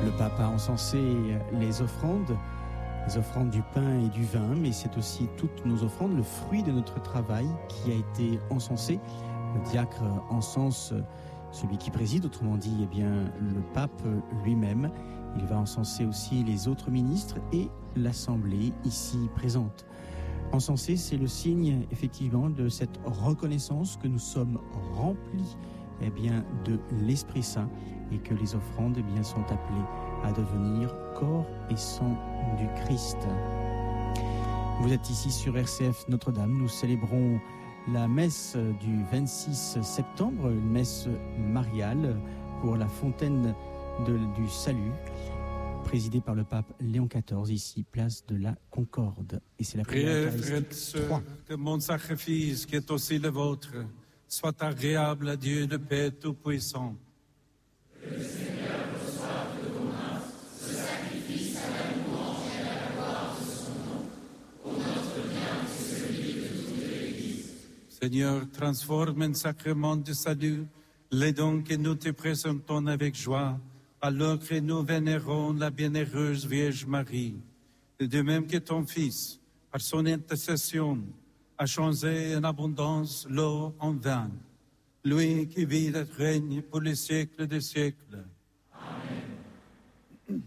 Le pape a encensé les offrandes du pain et du vin, mais c'est aussi toutes nos offrandes, le fruit de notre travail qui a été encensé. Le diacre encense celui qui préside, autrement dit, eh bien, le pape lui-même. Il va encenser aussi les autres ministres et l'Assemblée ici présente. Encenser, c'est le signe, effectivement, de cette reconnaissance que nous sommes remplis, eh bien, de l'Esprit Saint et que les offrandes, eh bien, sont appelées à devenir corps et sang du Christ. Vous êtes ici sur RCF Notre-Dame. Nous célébrons la messe du 26 septembre, une messe mariale pour la fontaine du salut, présidée par le pape Léon XIV, ici, place de la Concorde. Et c'est la prière eucharistique 3. Que mon sacrifice, qui est aussi le vôtre, soit agréable à Dieu le Père Tout-Puissant. Que le Seigneur reçoive de vos mains ce sacrifice à la louange et à la gloire de son nom, pour notre bien et celui de toute l'Église. Seigneur, transforme en sacrement du salut les dons que nous te présentons avec joie, alors que nous vénérons la bienheureuse Vierge Marie. De même que ton Fils, par son intercession, a changé en abondance l'eau en vin. Lui qui vit et règne pour les siècles des siècles. Amen.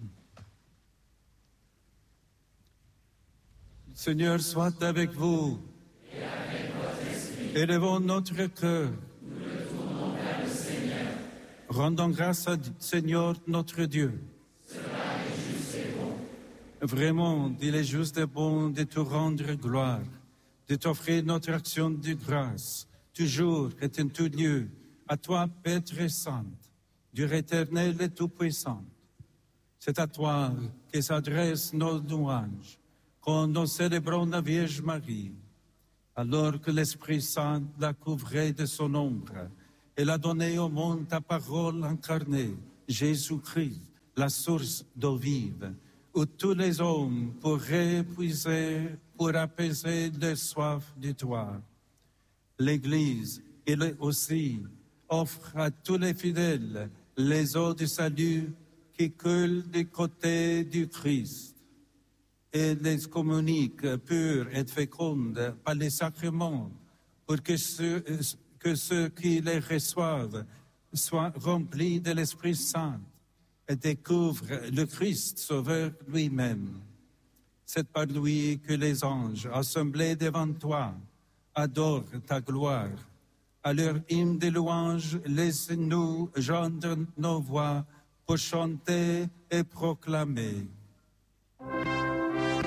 Le Seigneur soit avec vous. Et avec votre esprit. Élevons notre cœur. Nous le tournons vers le Seigneur. Rendons grâce au Seigneur notre Dieu. Cela est juste et bon. Vraiment, il est juste et bon de te rendre gloire, de t'offrir notre action de grâce, toujours et en tout lieu, à toi, Père très sainte, Dieu éternel et tout-puissant. C'est à toi que s'adressent nos louanges, quand nous célébrons la Vierge Marie, alors que l'Esprit Saint l'a couvrée de son ombre. Elle a donné au monde ta parole incarnée, Jésus-Christ, la source d'eau vive, où tous les hommes pourraient puiser pour apaiser leur soif de toi. L'Église, elle aussi, offre à tous les fidèles les eaux du salut qui coulent du côté du Christ et les communique pures et fécondes par les sacrements pour que ceux qui les reçoivent soient remplis de l'Esprit Saint et découvrent le Christ Sauveur lui-même. C'est par lui que les anges, assemblés devant toi, adorent ta gloire. À leur hymne de louange, laisse-nous joindre nos voix pour chanter et proclamer.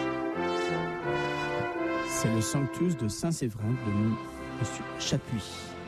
C'est le Sanctus de Saint-Séverin de M. Chapuis.